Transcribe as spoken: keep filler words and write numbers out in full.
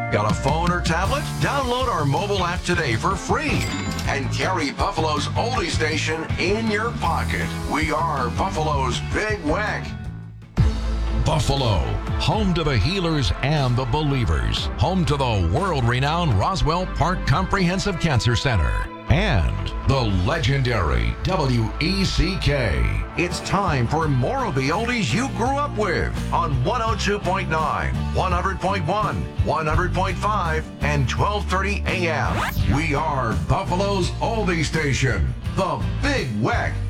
Got a phone or tablet? Download our mobile app today for free and carry Buffalo's oldie station in your pocket. We are Buffalo's Big Weck. Buffalo, home to the healers and the believers, home to the world-renowned Roswell Park Comprehensive Cancer Center, and the legendary W E C K. It's time for more of the oldies you grew up with on one oh two point nine, one hundred point one, one hundred point five, and twelve thirty A M. We are Buffalo's oldie station, the Big Weck.